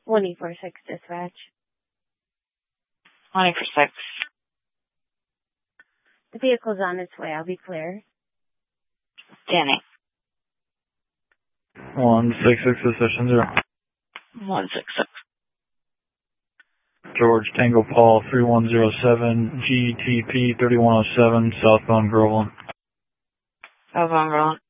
146 dispatch. 146. The vehicle's on its way. I'll be clear. Danny. 166 Session 0. 166. George Tango Paul 3107 GTP 3107 southbound Groveland. Southbound Groveland.